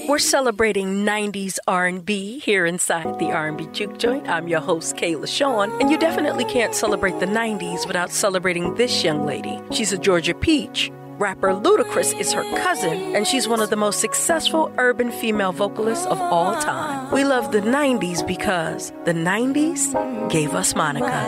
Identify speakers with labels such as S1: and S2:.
S1: We're celebrating 90s R&B here inside the R&B Juke Joint. I'm your host, Kayla Sean, and you definitely can't celebrate the 90s without celebrating this young lady. She's a Georgia peach. Rapper Ludacris is her cousin, and she's one of the most successful urban female vocalists of all time. We love the 90s because the 90s gave us Monica.